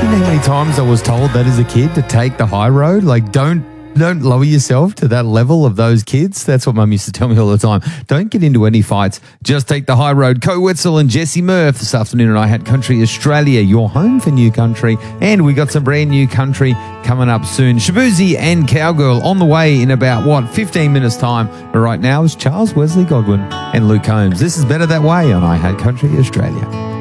You know how many times I was told that as a kid to take the high road? Like, don't lower yourself to that level of those kids. That's what Mum used to tell me all the time. Don't get into any fights. Just take the high road. Co Wetzel and Jesse Murph this afternoon and I Had Country Australia, your home for new country. And we got some brand new country coming up soon. Shaboozey and Cowgirl on the way in about, 15 minutes time. But right now is Charles Wesley Godwin and Luke Combs. This is Better That Way on I Had Country Australia.